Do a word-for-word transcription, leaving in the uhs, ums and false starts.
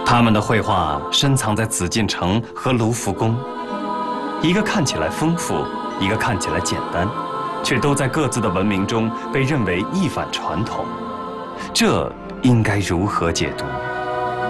他们的绘画深藏在紫禁城和卢浮宫，一个看起来丰富，一个看起来简单，却都在各自的文明中被认为一反传统。这应该如何解读？